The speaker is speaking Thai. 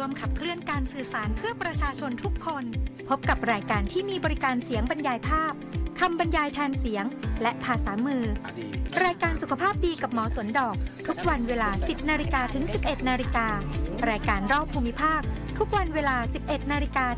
มขับเคลื่อนการสื่อสารเพื่อประชาชนทุกคน พบกับรายการที่มีบริการเสียงบรรยายภาพคำบรรยายแทนเสียงและภาษามือรายการสุขภาพดีกับหมอสวนดอกทุกวันเวลา 10 นาฬิกาถึง 11 นาฬิการายการรอบภูมิภาคทุกวันเวลา 11 นาฬิกา